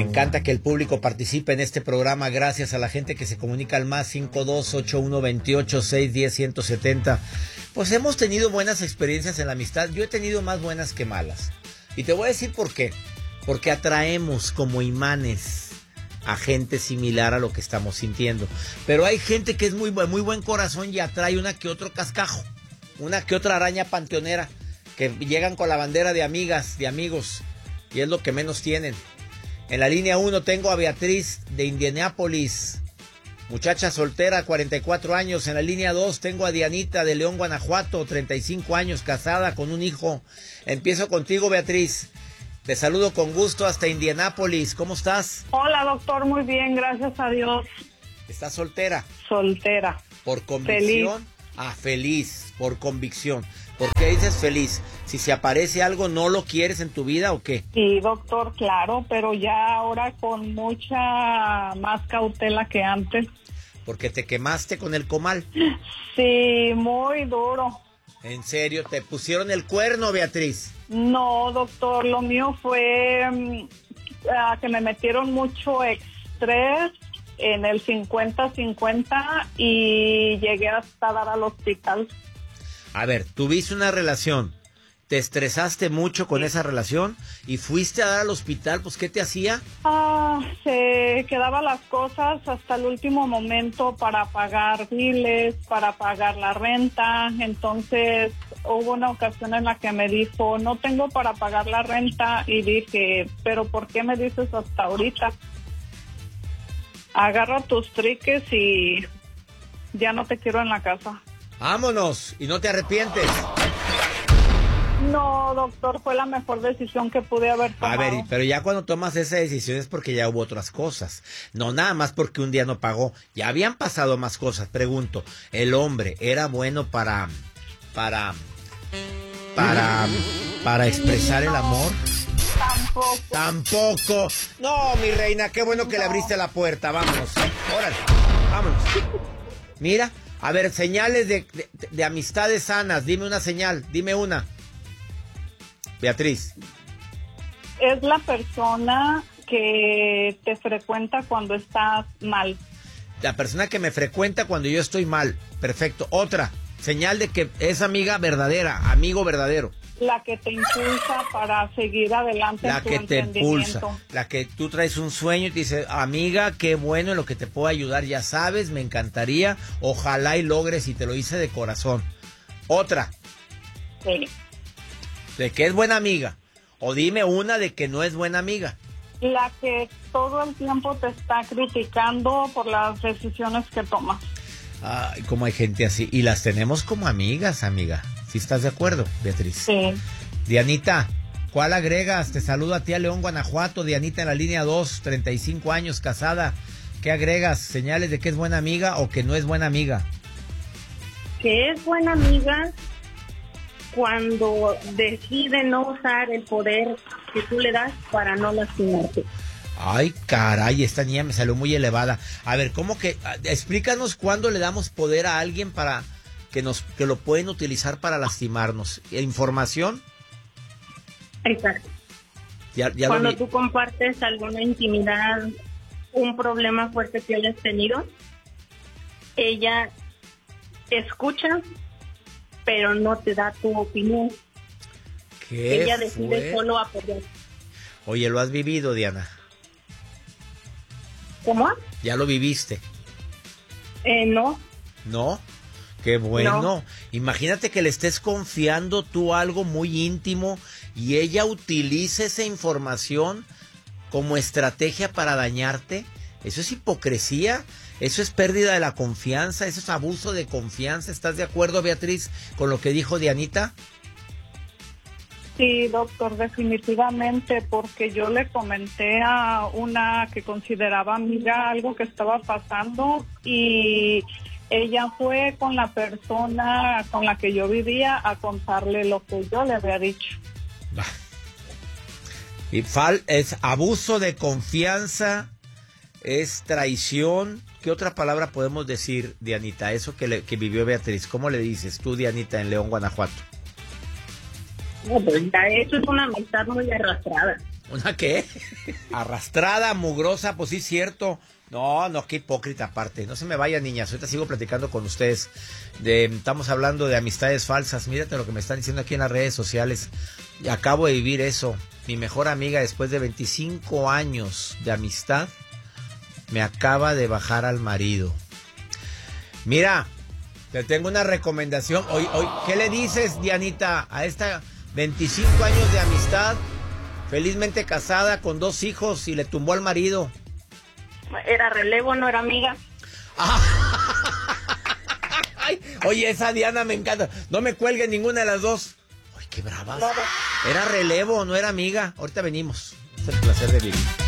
encanta que el público participe en este programa. Gracias a la gente que se comunica al más 5281286110 Pues hemos tenido buenas experiencias en la amistad. Yo he tenido más buenas que malas. Y te voy a decir por qué. Porque atraemos como imanes a gente similar a lo que estamos sintiendo. Pero hay gente que es muy buen corazón y atrae una que otro cascajo, una que otra araña panteonera, que llegan con la bandera de amigas, de amigos, y es lo que menos tienen. En la línea 1 tengo a Beatriz de Indianápolis, muchacha soltera, 44 años. En la línea 2 tengo a Dianita de León, Guanajuato, 35 años, casada con un hijo. Empiezo contigo, Beatriz. Te saludo con gusto hasta Indianápolis. ¿Cómo estás? Hola, doctor. Muy bien, gracias a Dios. ¿Estás soltera? Soltera. ¿Por convicción? Feliz. Feliz, por convicción. ¿Por qué dices feliz? Si se aparece algo, ¿no lo quieres en tu vida o qué? Sí, doctor, claro, pero ya ahora con mucha más cautela que antes. ¿Porque te quemaste con el comal? Sí, muy duro. ¿En serio? ¿Te pusieron el cuerno, Beatriz? No, doctor, lo mío fue que me metieron mucho estrés en el 50-50 y llegué hasta dar al hospital. A ver, tuviste una relación, te estresaste mucho con esa relación y fuiste a dar al hospital, pues ¿qué te hacía? Se quedaban las cosas hasta el último momento para pagar biles, para pagar la renta. Entonces hubo una ocasión en la que me dijo, no tengo para pagar la renta, y dije, pero ¿por qué me dices hasta ahorita? Agarra tus triques y ya no te quiero en la casa. ¡Vámonos! ¿Y no te arrepientes? No, doctor, fue la mejor decisión que pude haber tomado. A ver, pero ya cuando tomas esa decisión es porque ya hubo otras cosas. No nada más porque un día no pagó. Ya habían pasado más cosas. Pregunto, ¿el hombre era bueno para expresar el amor? Tampoco. No, mi reina, qué bueno que le abriste la puerta. Vámonos. Órale, vámonos. Mira. A ver, señales de amistades sanas. Dime una señal, dime una. Beatriz. Es la persona que te frecuenta cuando estás mal. La persona que me frecuenta cuando yo estoy mal. Perfecto. Otra, señal de que es amiga verdadera, amigo verdadero. La que te impulsa para seguir adelante. La en tu que te impulsa, emprendimiento. la que tú traes un sueño y te dice, amiga, qué bueno en lo que te puedo ayudar, ya sabes, me encantaría, ojalá y logres, y te lo hice de corazón. Otra. Sí. De que es buena amiga. O dime una de que no es buena amiga. La que todo el tiempo te está criticando por las decisiones que tomas. Ay, como hay gente así. Y las tenemos como amigas, amiga. ¿Sí estás de acuerdo, Beatriz? Sí. Dianita, ¿cuál agregas? Te saludo a ti a León, Guanajuato. Dianita en la línea 2, 35 años, casada. ¿Qué agregas? ¿Señales de que es buena amiga o que no es buena amiga? Que es buena amiga cuando decide no usar el poder que tú le das para no lastimarte. Ay, caray, esta niña me salió muy elevada. A ver, ¿cómo que? Explícanos cuándo le damos poder a alguien para que lo pueden utilizar para lastimarnos. ¿Información? Exacto. Ya cuando tú compartes alguna intimidad, un problema fuerte que hayas tenido, ella escucha, pero no te da tu opinión. Ella decide solo apoyar. Oye, ¿lo has vivido, Diana? ¿Cómo? ¿Ya lo viviste? No. ¿No? Qué bueno. No. Imagínate que le estés confiando tú algo muy íntimo y ella utiliza esa información como estrategia para dañarte. Eso es hipocresía, eso es pérdida de la confianza, eso es abuso de confianza. ¿Estás de acuerdo, Beatriz, con lo que dijo Dianita? Sí, doctor, definitivamente, porque yo le comenté a una que consideraba amiga algo que estaba pasando y ella fue con la persona con la que yo vivía a contarle lo que yo le había dicho. Y es abuso de confianza, es traición. ¿Qué otra palabra podemos decir, Dianita? Eso que vivió Beatriz. ¿Cómo le dices tú, Dianita, en León, Guanajuato? No, pues eso es una amistad muy arrastrada. ¿Una qué? Arrastrada, mugrosa, pues sí, cierto. No, qué hipócrita aparte. No se me vayan, niñas. Ahorita sigo platicando con ustedes. Estamos hablando de amistades falsas. Mírate lo que me están diciendo aquí en las redes sociales. Y acabo de vivir eso. Mi mejor amiga, después de 25 años de amistad, me acaba de bajar al marido. Mira, te tengo una recomendación. Hoy, ¿qué le dices, Dianita, a esta 25 años de amistad, felizmente casada, con 2 hijos, y le tumbó al marido? Era relevo, no era amiga. Ay, oye, esa Diana me encanta. No me cuelgue ninguna de las dos. Ay, qué bravas. No. Era relevo, no era amiga. Ahorita venimos. Es el placer de vivir.